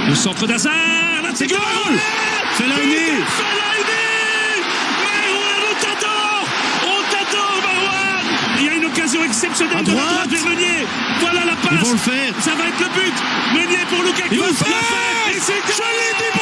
Le centre d'Hazard, là c'est goal. Fellaini. On t'adore, Marouane. Il y a une occasion exceptionnelle de la droite vers Meunier. Voilà la passe. Ils vont le faire. Ça va être le but. Meunier pour Lukaku. Ils vont le faire. Et c'est joli.